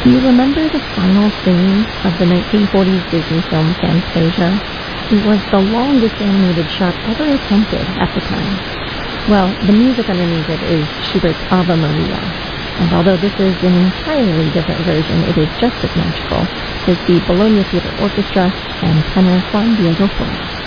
Do you remember the final scene of the 1940s Disney film Fantasia? It was the longest animated shot ever attempted at the time. Well, the music underneath it is Schubert's Ave Maria. And although this is an entirely different version, it is just as magical as the Bologna Theatre Orchestra and tenor Juan Diego Flores.